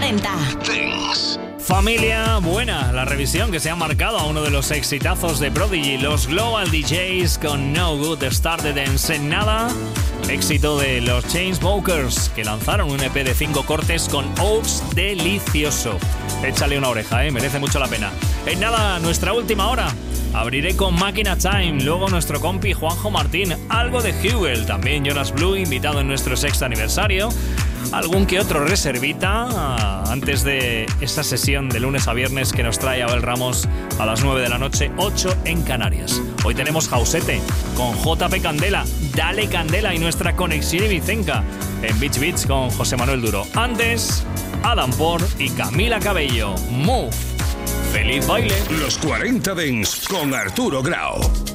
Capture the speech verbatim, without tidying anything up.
cuarenta. Dance. Familia buena, la revisión que se ha marcado a uno de los exitazos de Prodigy, los Global D Js con No Good Started Dance. En nada, éxito de los Chainsmokers, que lanzaron un E P de cinco cortes con Oops delicioso. Échale una oreja, eh, merece mucho la pena. En nada, nuestra última hora. Abriré con Máquina Time, luego nuestro compi Juanjo Martín, algo de Hewell, también Jonas Blue, invitado en nuestro sexto aniversario, algún que otro reservita antes de esa sesión de lunes a viernes que nos trae Abel Ramos a las nueve de la noche, ocho en Canarias. Hoy tenemos Jausete con J P Candela, Dale Candela y nuestra conexión ibicenca en Beach Beach con José Manuel Duro. Antes, Adam Port y Camila Cabello, Move. ¡Feliz baile! Los cuarenta Dance con Arturo Grau.